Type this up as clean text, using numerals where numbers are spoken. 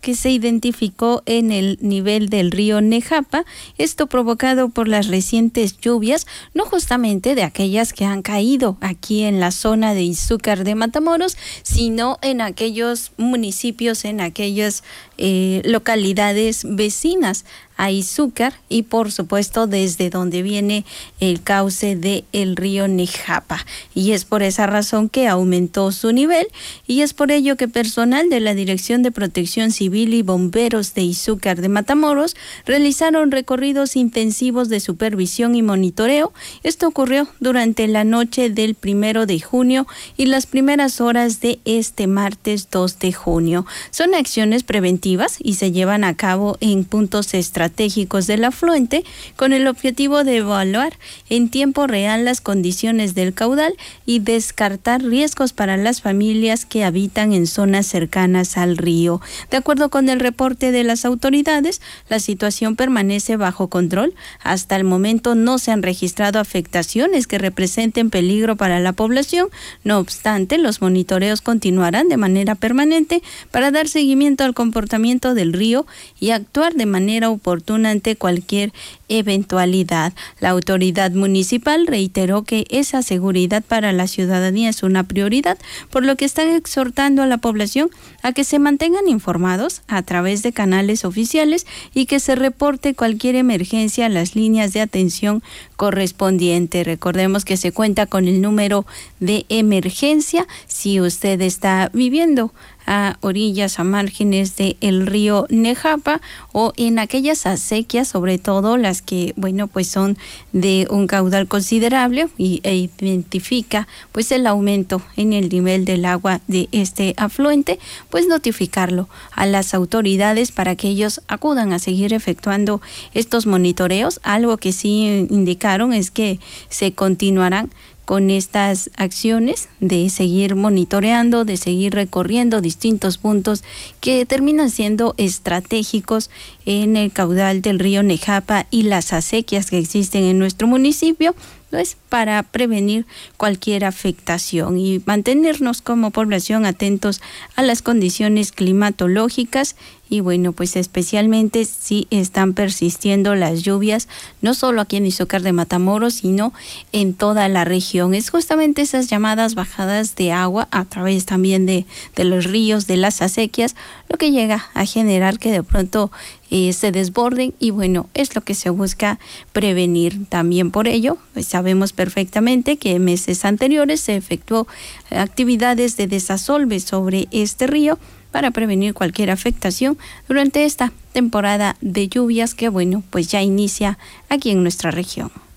que se identificó en el nivel del río Nejapa, esto provocado por las recientes lluvias, no justamente de aquellas que han caído aquí en la zona de Izúcar de Matamoros, sino en aquellos municipios, en aquellas localidades vecinas a Izúcar y por supuesto desde donde viene el cauce del río Nejapa, y es por esa razón que aumentó su nivel, y es por ello que personal de la Dirección de Protección Civil y Bomberos de Izúcar de Matamoros realizaron recorridos intensivos de supervisión y monitoreo. Esto ocurrió durante la noche del 1 de junio y las primeras horas de este martes 2 de junio. Son acciones preventivas y se llevan a cabo en puntos estratégicos del afluente con el objetivo de evaluar en tiempo real las condiciones del caudal y descartar riesgos para las familias que habitan en zonas cercanas al río. De acuerdo con el reporte de las autoridades, la situación permanece bajo control. Hasta el momento no se han registrado afectaciones que representen peligro para la población. No obstante, los monitoreos continuarán de manera permanente para dar seguimiento al comportamiento del río y actuar de manera oportuna ante cualquier eventualidad. La autoridad municipal reiteró que esa seguridad para la ciudadanía es una prioridad, por lo que están exhortando a la población a que se mantengan informados a través de canales oficiales y que se reporte cualquier emergencia a las líneas de atención correspondiente. Recordemos que se cuenta con el número de emergencia si usted está viviendo a orillas, a márgenes del río Nejapa o en aquellas acequias, sobre todo las que, pues son de un caudal considerable e identifica pues el aumento en el nivel del agua de este afluente, pues notificarlo a las autoridades para que ellos acudan a seguir efectuando estos monitoreos. Algo que sí indicaron es que se continuarán con estas acciones de seguir monitoreando, de seguir recorriendo distintos puntos que terminan siendo estratégicos en el caudal del río Nejapa y las acequias que existen en nuestro municipio, pues para prevenir cualquier afectación y mantenernos como población atentos a las condiciones climatológicas. Y pues especialmente si están persistiendo las lluvias, no solo aquí en Izúcar de Matamoros, sino en toda la región. Es justamente esas llamadas bajadas de agua a través también de los ríos, de las acequias, lo que llega a generar que de pronto se desborden y es lo que se busca prevenir. También por ello, pues sabemos perfectamente que en meses anteriores se efectuó actividades de desasolve sobre este río para prevenir cualquier afectación durante esta temporada de lluvias que pues ya inicia aquí en nuestra región.